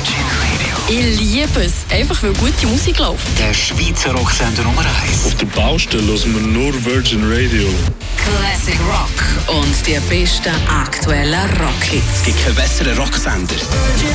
Virgin Radio. Ich liebe es, einfach weil gute Musik läuft. Der Schweizer Rocksender Nummer 1. Auf der Baustelle hören wir nur Virgin Radio. Classic Rock und die besten aktuellen Rockhits. Es gibt keinen besseren Rocksender.